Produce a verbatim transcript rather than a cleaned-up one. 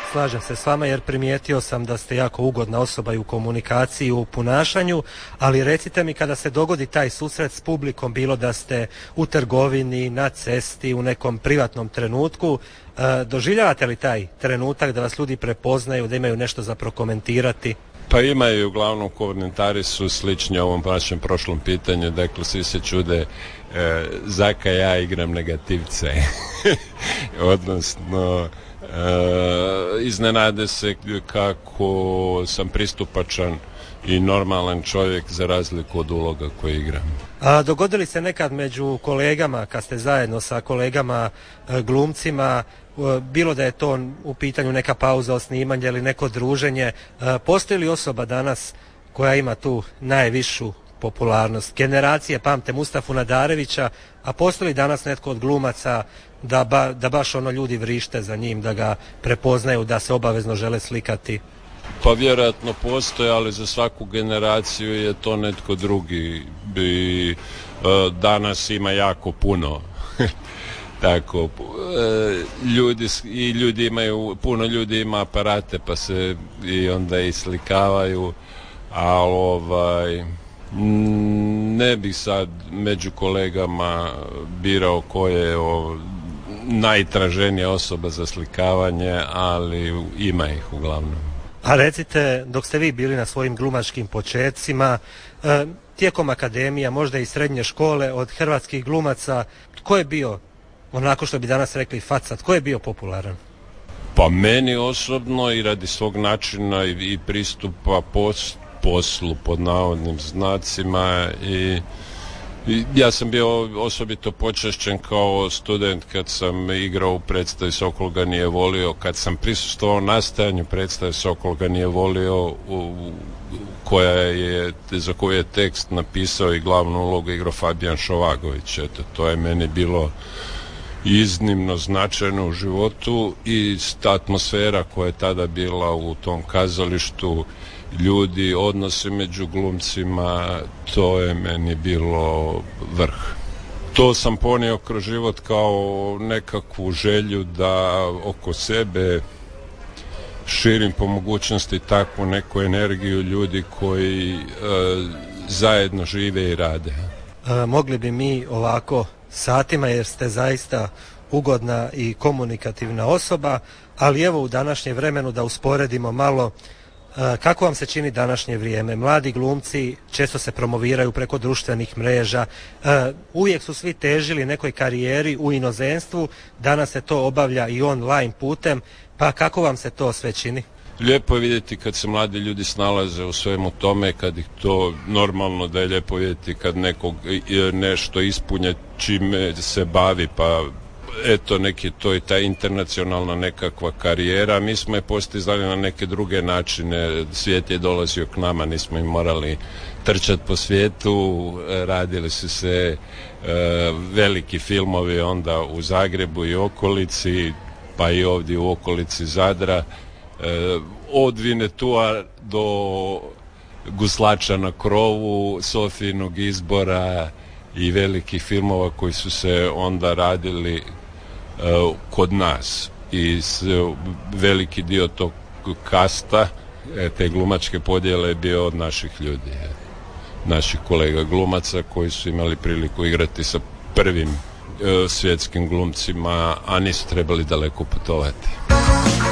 slažem se s vama jer primijetio sam da ste jako ugodna osoba i u komunikaciji i u ponašanju, ali recite mi kada se dogodi taj susret s publikom, bilo da ste u trgovini, na cesti, u nekom privatnom trenutku, doživljavate li taj trenutak da vas ljudi prepoznaju, da imaju nešto za prokomentirati? Pa imaju, uglavnom komentari su slični ovom vašem prošlom pitanju, dakle svi se čude e, zaka ja igram negativce, odnosno e, iznenade se kako sam pristupačan i normalan čovjek za razliku od uloga koje igram. A dogodili se nekad među kolegama, kad ste zajedno sa kolegama e, glumcima, bilo da je to u pitanju neka pauza od snimanja ili neko druženje, postoji li osoba danas koja ima tu najvišu popularnost? Generacije pamte Mustafu Nadarevića, a postoji li danas netko od glumaca da, ba, da baš ono ljudi vrište za njim, da ga prepoznaju, da se obavezno žele slikati? Pa vjerojatno postoji, ali za svaku generaciju je to netko drugi. I, danas ima jako puno. Tako, ljudi, i ljudi imaju, puno ljudi ima aparate pa se i onda i slikavaju, a ovaj, ne bih sad među kolegama birao ko je o, najtraženija osoba za slikavanje, ali ima ih uglavnom. A recite, dok ste vi bili na svojim glumačkim počecima, e, tijekom akademija, možda i srednje škole, od hrvatskih glumaca, tko je bio, onako što bi danas rekli, faca, tko je bio popularan? Pa meni osobno i radi svog načina i, i pristupa pos, poslu pod navodnim znacima i, i ja sam bio osobito počašćen kao student kad sam igrao u predstavi Sokol ga nije volio, kad sam prisustvovao nastajanju predstave Sokol ga nije volio, u, koja je, za koju je tekst napisao i glavnu ulogu igrao Fabijan Šovagović. Eto, to je meni bilo iznimno značajno u životu i ta atmosfera koja je tada bila u tom kazalištu, ljudi, odnosi među glumcima, to je meni bilo vrh. To sam ponio kroz život kao nekakvu želju da oko sebe širim po mogućnosti takvu neku energiju ljudi koji e, zajedno žive i rade. E, mogli bi mi ovako satima jer ste zaista ugodna i komunikativna osoba, ali evo u današnjem vremenu da usporedimo malo e, kako vam se čini današnje vrijeme. Mladi glumci često se promoviraju preko društvenih mreža, e, uvijek su svi težili nekoj karijeri u inozemstvu, danas se to obavlja i online putem, pa kako vam se to sve čini? Lijepo je vidjeti kad se mladi ljudi snalaze u svemu tome, kad ih to normalno da je lijepo vidjeti kad nekog nešto ispunja čime se bavi, pa eto neki to i ta internacionalna nekakva karijera. Mi smo je postizali na neke druge načine, svijet je dolazio k nama, nismo im morali trčati po svijetu, radili su se e, veliki filmovi onda u Zagrebu i okolici, pa i ovdje u okolici Zadra. E, od Vinetua do Guslača na krovu, Sofijinog izbora i velikih filmova koji su se onda radili e, kod nas i s, veliki dio tog kasta, e, te glumačke podjele je bio od naših ljudi, e, naših kolega glumaca koji su imali priliku igrati sa prvim e, svjetskim glumcima, a nisu trebali daleko putovati.